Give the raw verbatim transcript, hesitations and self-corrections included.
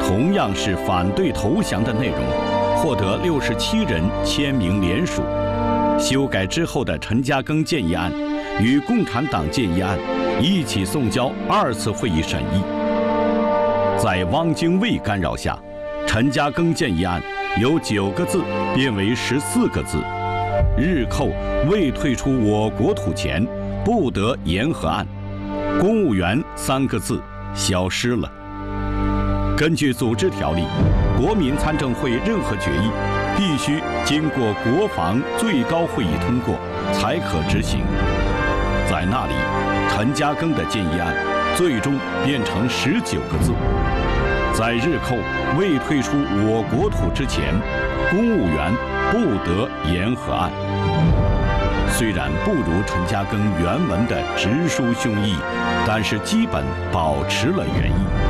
同样是反对投降的内容，获得六十七人签名联署。修改之后的陈嘉庚建议案与共产党建议案一起送交二次会议审议。在汪精卫干扰下，陈嘉庚建议案由九个字变为十四个字：日寇未退出我国土前，不得言和案。公务员三个字消失了。根据组织条例，国民参政会任何决议必须经过国防最高会议通过才可执行。在那里，陈嘉庚的建议案最终变成十九个字：在日寇未退出我国土之前，公务员不得言和案。虽然不如陈嘉庚原文的直抒胸臆，但是基本保持了原意。